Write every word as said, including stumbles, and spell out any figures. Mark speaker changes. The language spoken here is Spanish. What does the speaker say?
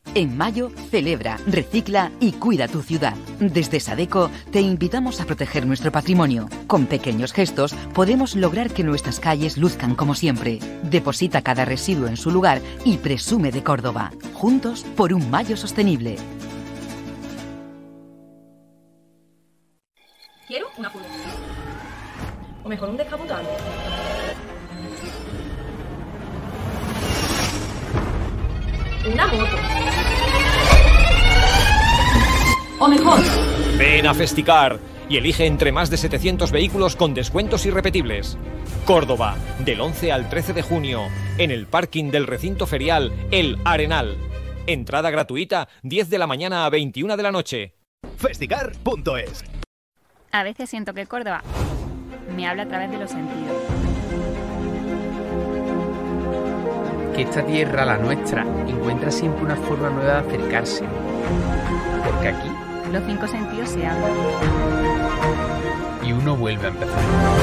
Speaker 1: En mayo, celebra, recicla y cuida tu ciudad. Desde Sadeco te invitamos a proteger nuestro patrimonio. Con pequeños gestos podemos lograr que nuestras calles luzcan como siempre. Deposita cada residuo en su lugar y presume de Córdoba. Juntos por un Mayo sostenible.
Speaker 2: Quiero una furgoneta. O mejor un descapotable. Una moto. O mejor.
Speaker 3: Ven a Festicar y elige entre más de setecientos vehículos con descuentos irrepetibles. Córdoba, del once al trece de junio, en el parking del recinto ferial El Arenal. Entrada gratuita, diez de la mañana a veintiuna de la noche.
Speaker 4: Festicar punto es.
Speaker 5: A veces siento que Córdoba me habla a través de los sentidos.
Speaker 6: Que esta tierra, la nuestra, encuentra siempre una forma nueva de acercarse. Porque aquí
Speaker 5: los cinco sentidos se abren.
Speaker 6: y uno vuelve a empezar.